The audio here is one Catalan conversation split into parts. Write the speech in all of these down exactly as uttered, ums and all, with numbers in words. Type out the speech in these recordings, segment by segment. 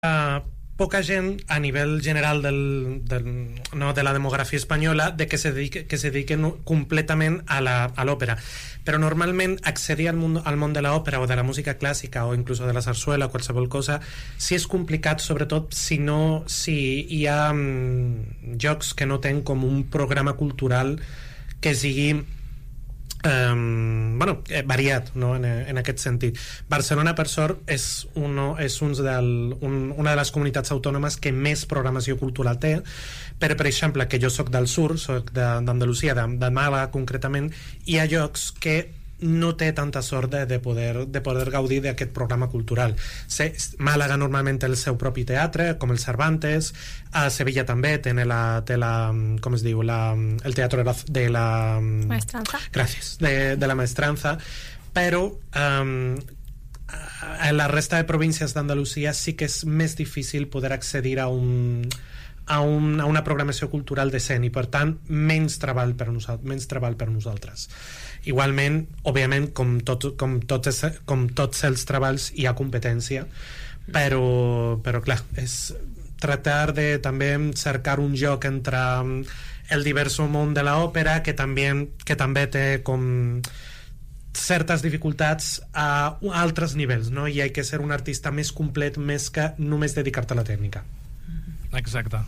Uh, poca gent a nivell general del, del, no, de la demografia espanyola de que se dediquen, que se dediquen completament a la, a l'òpera, però normalment accedir al món, al món de l'òpera o de la música clàssica o inclús de la sarsuela o qualsevol cosa, si és complicat, sobretot si no si hi ha um, jocs que no tenen com un programa cultural que sigui Um, bueno, eh, variat, no? en, en aquest sentit. Barcelona, per sort, és, uno, és un del, un, una de les comunitats autònomes que més programació cultural té, però, per exemple, que jo soc del sur, soc d'Andalusia, de, de Màlaga concretament, hi ha llocs que no té tanta sort de, de, poder, de poder gaudir d'aquest programa cultural. Se, Màlaga normalment té el seu propi teatre, com el Cervantes, a Sevilla també té la, té la com es diu, la, el teatre de la Maestranza. Gràcies, de, de la Maestranza, però um, a la resta de províncies d'Andalusia sí que és més difícil poder accedir a un a, un, a una programació cultural decent i per tant menys treball per, nosal, menys treball per nosaltres. Igualment, òbviament, com, tot, com, tots, com tots els treballs hi ha competència, però, però clar, és tratar de també cercar un joc entre el diverso món de l'òpera que també, que també té com certes dificultats a altres nivells, no? I hay que ser un artista més complet més que només dedicar-te a la tècnica. Exacte.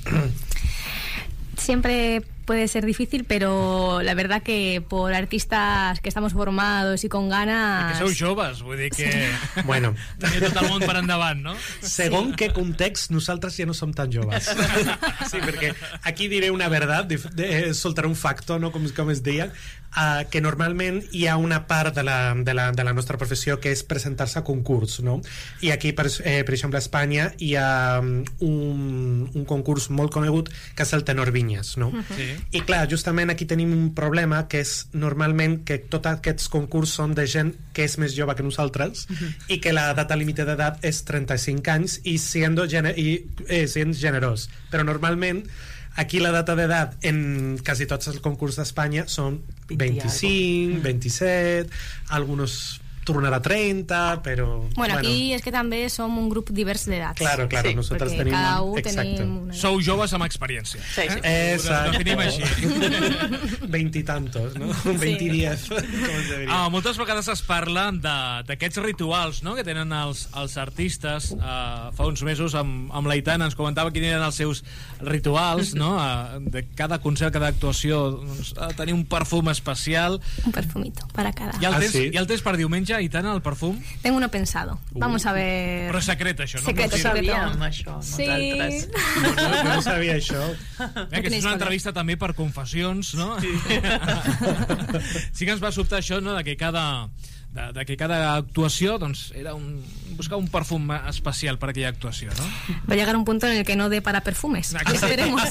Siempre puede ser difícil, pero la verdad que por artistas que estamos formados y con ganas... Que sou joves, vull dir que... Sí. Bueno. Teniu tot el món per endavant, no? Segons sí. Qué context, nosaltres ja no som tan joves. Sí, perquè aquí diré una verdad, de, de, soltaré un facto, no? com, com es deia, uh, que normalment hi ha una part de la, de la, de la nostra professió que és presentar-se a concurs, no? I aquí, per, eh, per exemple, a Espanya hi ha un, un concurs molt conegut que és el Tenor Vinyes, no? Uh-huh. Sí. I clar, justament aquí tenim un problema que és normalment que tots aquests concursos són de gent que és més jove que nosaltres uh-huh. i que la data límite d'edat és trenta-cinc anys i siendo, gener i, eh, sent generós, però normalment aquí la data d'edat en quasi tots els concursos d'Espanya són vint-i-cinc, vint-i-set, algunos tornar a trenta, però... Bueno, aquí és que també som un grup divers d'edats. Claro, claro, sí, nosaltres tenim... cada un exacte. tenim una... Sou joves amb experiència. Sí, sí. Eh? Ho definim així. Veintitantos, no? Vint-i-diez, com es diria. Ah, moltes vegades es parla d'aquests rituals, no?, que tenen els, els artistes. Uh, fa uns mesos amb, amb l'Aitana ens comentava quins eren els seus rituals, no?, uh, de cada concert, cada actuació, doncs, uh, tenir un perfum especial. Un perfumito para cada... I el, Ah, tens, sí? i el tens per diumenge, Aitana, el perfum? Tengo uno pensado. Uh. Vamos a ver... Però és secret, això, no? Secreto, No, secreto. Sabíem això, Sí. nosaltres. No, no, jo no sabia això. Eh, que és una entrevista també per confessions, no? Sí. Sí que ens va sobtar això, no?, de que cada... De, de que cada actuació doncs, era un, buscar un perfum especial per aquella actuació, no? Va a llegar un punto en el que no dé para perfumes. Esperemos.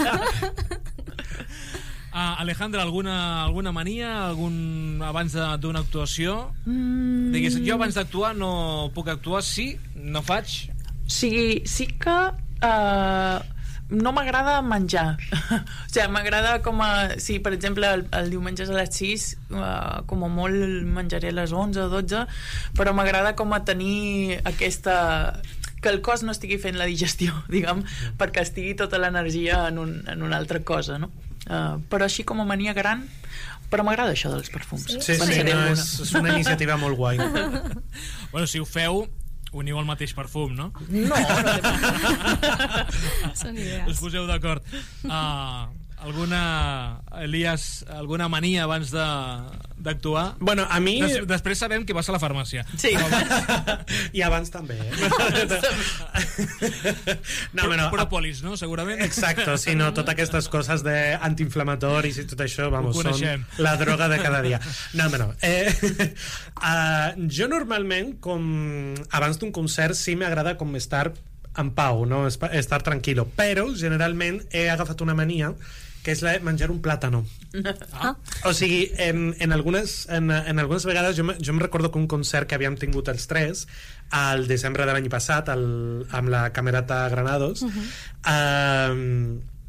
Uh, Alejandra, alguna, alguna mania algun, abans d'una actuació? Mm. Digues, jo abans d'actuar no puc actuar, sí, no faig. Sí, sí que uh, no m'agrada menjar. O sigui, m'agrada com a... Si, per exemple, el, el diumenge a les sis, uh, com a molt menjaré a les onze o dotze, però m'agrada com a tenir aquesta... que el cos no estigui fent la digestió, diguem, perquè estigui tota l'energia en, un, en una altra cosa, no? Uh, però així com a mania gran, però m'agrada això dels perfums. Sí, sí, sí, no, és, és una iniciativa molt guai. Bueno, si ho feu, uniu el mateix perfum, no? No, no Són idees. Us poseu d'acord. Uh, alguna, Elias, alguna mania abans d'actuar? Bueno, a mi... Des, després sabem que vas a la farmàcia. Sí. I abans també, eh? No, Pro, bueno, Propolis, no? Segurament. exacto, sí, no, totes aquestes coses d'antiinflamatoris i tot això, vamos, Ho són coneixem. la droga de cada dia. No, no, eh, uh, jo normalment, com abans d'un concert, sí m'agrada com estar en pau, no? Estar tranquil·lo, però generalment he agafat una mania que és la de menjar un plàtano. Ah. O sigui, en, en, algunes, en, en algunes vegades jo, me, jo em recordo que un concert que havíem tingut els tres al desembre de l'any passat el, amb la Camerata Granados, uh-huh. eh,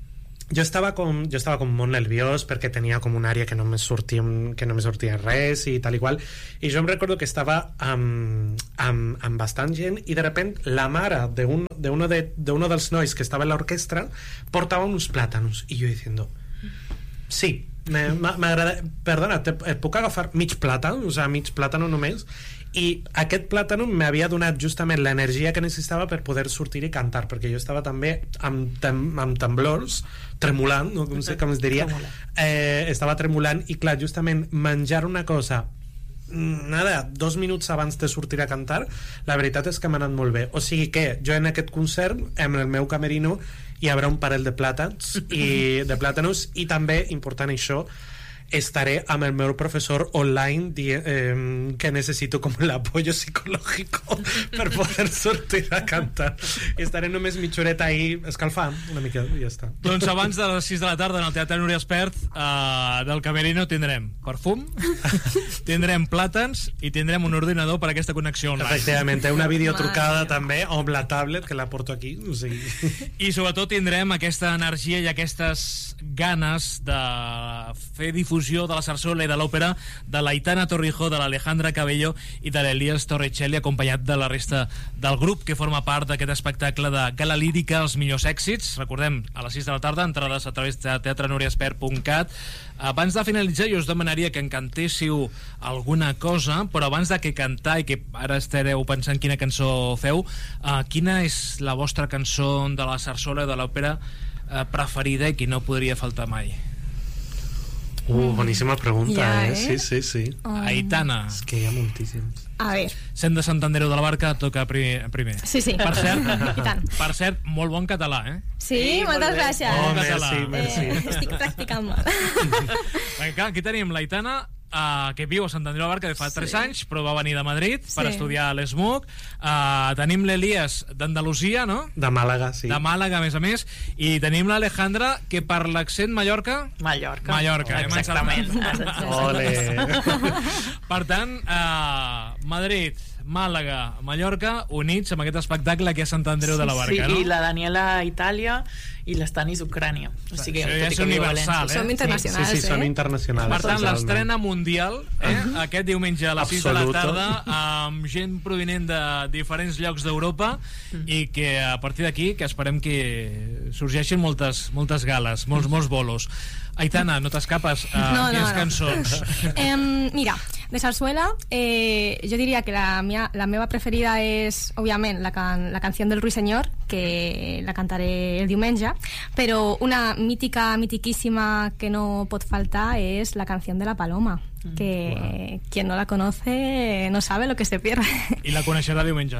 jo estava com, jo estava com molt nerviós perquè tenia com una àrea que no me sortia, que no me sortia res i tal i qual, i jo em recordo que estava amb, amb, amb bastant gent i de repent la mare de, un, de, uno de, de uno dels nois que estava en l'orquestra portava uns plàtanos i jo diciendo sí, m'agrada, perdona, te, et puc agafar mig plàtan, o sigui, mig plàtano només, i aquest plàtano m'havia donat justament l'energia que necessitava per poder sortir i cantar, perquè jo estava també amb, tem, amb temblors, tremolant, no sé com es diria, eh, estava tremolant, i clar, justament menjar una cosa nada, dos minuts abans de sortir a cantar, la veritat és que m'ha anat molt bé, o sigui que jo en aquest concert, en el meu camerino hi haurà un parell de plàtans i de plàtanos, i també, important això, estaré amb el meu professor online di eh, que necessito com l'apoyo psicológico per poder sortir a cantar. I estaré només mitja horeta ahí escalfant una mica i ja està. Doncs abans de les sis de la tarda en el Teatre Núria Espert eh, del Camerino tindrem perfum, tindrem plàtans i tindrem un ordinador per a aquesta connexió online. Efectivament, té una videotrucada també amb la tablet que la porto aquí, o sigui. I sobretot tindrem aquesta energia i aquestes ganes de fer difusió de la sarsuela i de l'òpera de l'Aitana Torrijó, de l'Alejandra Cabello i de l'Elias Torricelli, acompanyat de la resta del grup que forma part d'aquest espectacle de gala lírica, els millors èxits. Recordem, a les sis de la tarda, entrades a través de teatre núria espert punt cat. Abans de finalitzar, jo us demanaria que en cantéssiu alguna cosa, però abans de que cantar, i que ara estareu pensant quina cançó feu, uh, quina és la vostra cançó de la sarsuela i de l'òpera uh, preferida i que no podria faltar mai? Uh, boníssima pregunta, ja, eh? eh? Sí, sí, sí. Um, Aitana. És que hi ha moltíssims. A ver. Sent de Sant Andreu de la Barca, toca primer. primer. Sí, sí. Per cert, I tant. per cert, molt bon català, eh? Sí, Sí, moltes molt bé. gràcies. Oh, Bon català. merci, merci. Eh, estic practicant molt. Vinga, aquí tenim l'Aitana, uh, que viu a Sant Andreu de la Barca de fa tres anys, però va venir de Madrid per Sí. estudiar a l'ESMUC. Uh, tenim l'Elias d'Andalusia, no? De Màlaga, sí. De Màlaga, a més a més. I tenim l'Alejandra, que per l'accent Mallorca... Mallorca. Mallorca, hem Exactament. encertat. Ole. Per tant, uh, Madrid, Màlaga, Mallorca, units amb aquest espectacle que és Sant Andreu de la Barca, sí, no? i la Daniela Itàlia i l'Estanis Ucrània. O sigui, Això tot ja i és que viu a universal, València. eh? Som Sí, internacionals, sí, són eh? internacionals. Per tant, totalment. l'estrena mundial, eh? Aquest diumenge a les sis de la Absoluto. tarda, amb gent provinent de diferents llocs d'Europa, i que a partir d'aquí que esperem que sorgeixin moltes, moltes gales, molts, molts bolos. Aitana, no t'escapes a No, no, quines no. cançons? Eh, mira, de sarsuela, eh, yo diría que la, mía, la meva preferida es, obviamente, la, can, la canción del Ruiseñor, que la cantaré el diumenge, pero una mítica, mitiquísima que no pot faltar es la canción de la Paloma, que wow. Quien no la conoce no sabe lo que se pierde. I la coneixerà diumenge.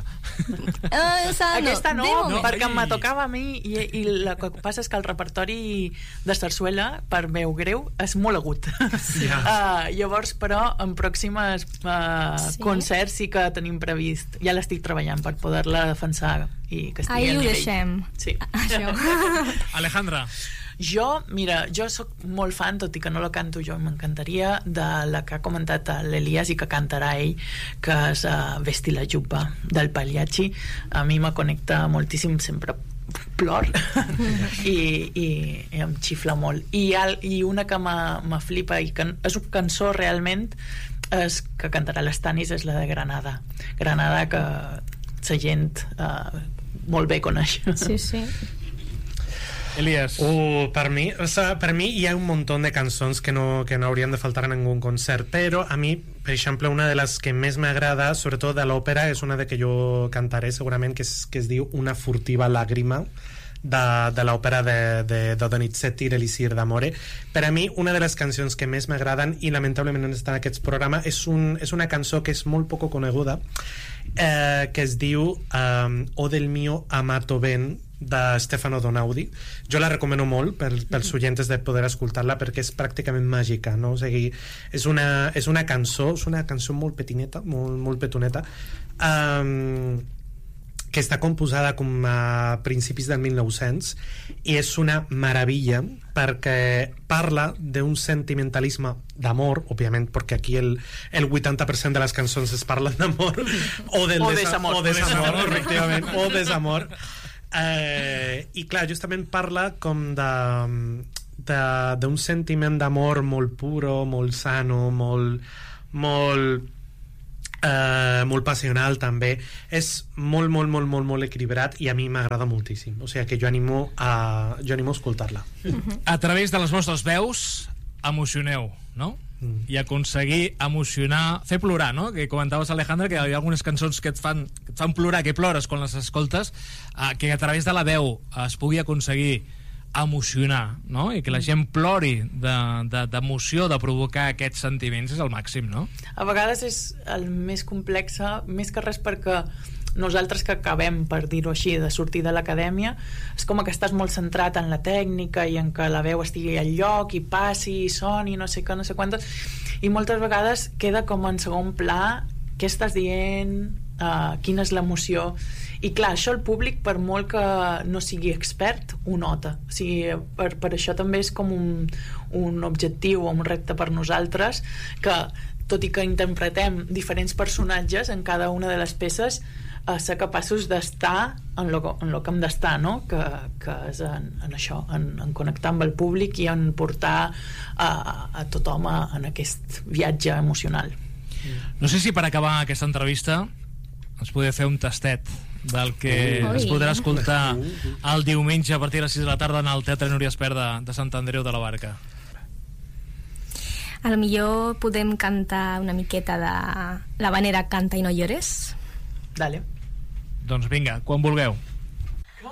Eh, esa Aquesta no, de no moment. perquè Ai. me tocava a mi i, i el que passa és que el repertori de sarsuela, per veu greu, és molt agut. Sí. Uh, llavors, però, en pròximes uh, Sí? concerts sí que tenim previst. Ja l'estic treballant per poder-la defensar i que estigui Ahí al ho nivell. deixem. Sí. Això. Alejandra. Jo, mira, jo sóc molt fan, tot i que no la canto jo, m'encantaria, de la que ha comentat l'Elias i que cantarà ell, que és uh, Vesti la Jubba, del Pagliacci. A mi me connecta moltíssim, sempre plor i, i, i em xifla molt. I, al, i una que me flipa i que és una cançó realment és que cantarà l'Estanis, és la de Granada. Granada, que la gent uh, molt bé coneix. Sí, sí. Elias. Uh, per mi, o sea, per mi hi ha un montón de cançons que no, que no haurien de faltar en ningún concert, però a mi, per exemple, una de les que més m'agrada, sobretot de l'òpera, és una de que jo cantaré segurament, que es, que es diu Una furtiva làgrima, de, de l'òpera de, de, de Donizetti, l'Elisir d'Amore. Per a mi, una de les cançons que més m'agraden, i lamentablement no està en aquests programes, és, un, és una cançó que és molt poco coneguda, eh, que es diu um, O del mio amato ben, de Stefano Donaudi. Jo la recomano molt per, pels oients de poder escoltar-la perquè és pràcticament màgica, no? O sigui, és una, és una cançó, és una cançó molt petineta, molt, molt petoneta, um, que està composada com a principis del mil nou-cents i és una meravella perquè parla d'un sentimentalisme d'amor, òbviament, perquè aquí el, el vuitanta per cent de les cançons es parlen d'amor o del O desa- desamor. o desamor, efectivament, o desamor. Eh, I clar, justament parla com de d'un sentiment d'amor molt puro, molt sano, molt molt eh, molt passional també. És molt, molt, molt, molt, molt equilibrat i a mi m'agrada moltíssim. O sigui que jo animo a, jo animo a escoltar-la. A través de les vostres veus emocioneu, no? Mm. I aconseguir emocionar, fer plorar, no? Que comentaves, Alejandra, que hi ha algunes cançons que et fan, que et fan plorar, que plores quan les escoltes, eh, que a través de la veu es pugui aconseguir emocionar, no? I que la gent plori d'emoció, de, de, de provocar aquests sentiments, és el màxim, no? A vegades és el més complex, més que res perquè nosaltres que acabem, per dir-ho així, de sortir de l'acadèmia, és com que estàs molt centrat en la tècnica i en que la veu estigui al lloc i passi i soni, no sé què, no sé quantes, i moltes vegades queda com en segon pla què estàs dient, uh, quina és l'emoció. I clar, això el públic, per molt que no sigui expert, ho nota. O sigui, per, per això també és com un, un objectiu o un repte per nosaltres, que tot i que interpretem diferents personatges en cada una de les peces, a ser capaços d'estar en lo, en lo que hem d'estar, no? Que, que és en, en això, en, en connectar amb el públic i en portar a, a tothom a, en aquest viatge emocional. No sé si per acabar aquesta entrevista ens podria fer un tastet del que uh, es podrà escoltar el diumenge a partir de les sis de la tarda en el Teatre Núria Espert de, de Sant Andreu de la Barca. A lo millor podem cantar una miqueta de la vanera Canta i no llores. Dale. Doncs vinga, quan vulgueu.